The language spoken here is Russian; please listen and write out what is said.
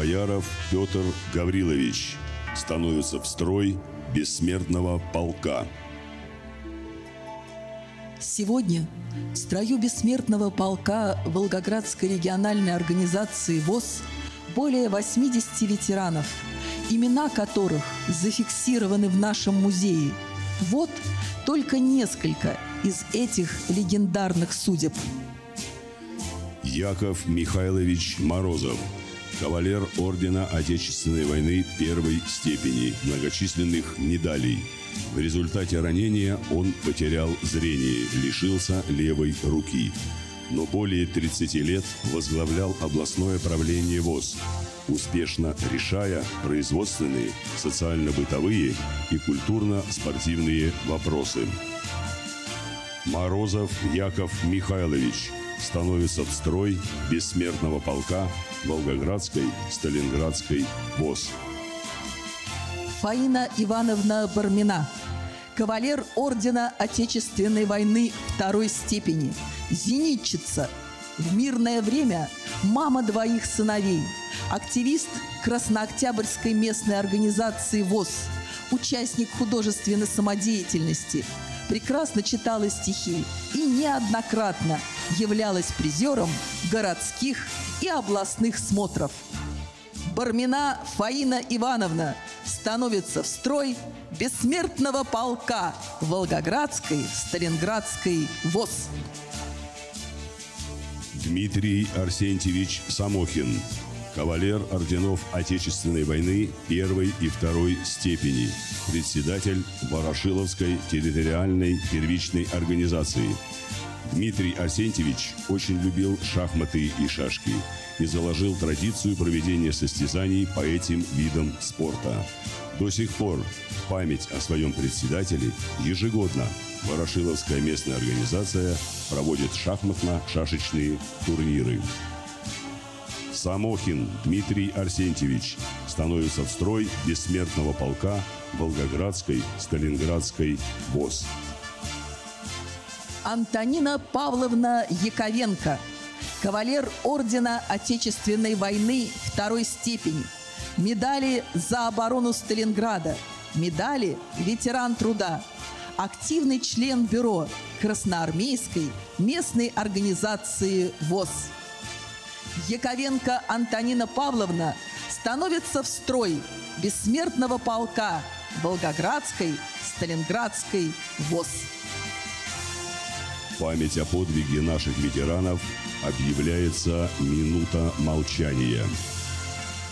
Бояров Петр Гаврилович становится в строй бессмертного полка. Сегодня в строю бессмертного полка Волгоградской региональной организации ВОС более 80 ветеранов, имена которых зафиксированы в нашем музее. Вот только несколько из этих легендарных судеб. Яков Михайлович Морозов, кавалер ордена Отечественной войны первой степени, многочисленных медалей. В результате ранения он потерял зрение, лишился левой руки. Но более 30 лет возглавлял областное правление ВОС, успешно решая производственные, социально-бытовые и культурно-спортивные вопросы. Морозов Яков Михайлович становится в строй бессмертного полка Волгоградской, Сталинградской ВОС. Фаина Ивановна Бармина, кавалер ордена Отечественной войны второй степени, зенитчица, в мирное время мама двоих сыновей, активист Краснооктябрьской местной организации ВОС, участник художественной самодеятельности, прекрасно читала стихи и неоднократно являлась призером городских и областных смотров. Бармина Фаина Ивановна становится в строй бессмертного полка Волгоградской, Сталинградской ВОС. Дмитрий Арсентьевич Самохин, кавалер орденов Отечественной войны первой и второй степени, председатель Ворошиловской территориальной первичной организации. Дмитрий Арсентьевич очень любил шахматы и шашки и заложил традицию проведения состязаний по этим видам спорта. До сих пор в память о своем председателе ежегодно Ворошиловская местная организация проводит шахматно-шашечные турниры. Самохин Дмитрий Арсентьевич становится в строй бессмертного полка Волгоградской, Сталинградской ВОС. Антонина Павловна Яковенко, кавалер ордена Отечественной войны второй степени, медали за оборону Сталинграда, медали ветеран труда, активный член бюро Красноармейской местной организации ВОС. Яковенко Антонина Павловна становится в строй бессмертного полка Волгоградской, Сталинградской ВОС. В память о подвиге наших ветеранов объявляется минута молчания.